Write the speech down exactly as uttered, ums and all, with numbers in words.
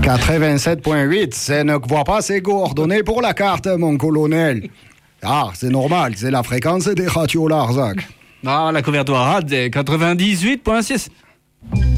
quatre-vingt-sept point huit, c'est ne vois pas ces coordonnées pour la carte, mon colonel. Ah, c'est normal, c'est la fréquence des radios Larzac. Ah, la couverture rad est quatre-vingt-dix-huit point six.